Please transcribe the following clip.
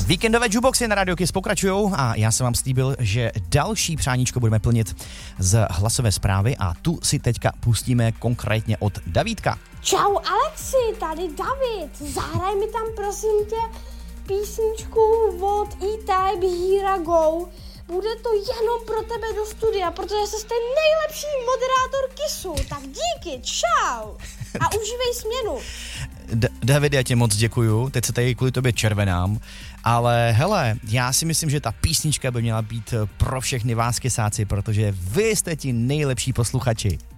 Víkendové jukeboxy na Radio Kiss pokračujou a já jsem vám slíbil, že další přáníčko budeme plnit z hlasové zprávy a tu si teďka pustíme konkrétně od Davídka. Čau Alexi, tady David. Zahraj mi tam prosím tě písničku od E-Type Here I Go. Bude to jenom pro tebe do studia, protože jsi ten nejlepší moderátor Kissu. Tak díky, čau. A užívej směnu. Davide, já tě moc děkuju, teď se tady kvůli tobě červenám, ale hele, já si myslím, že ta písnička by měla být pro všechny vás Kissáci, protože vy jste ti nejlepší posluchači.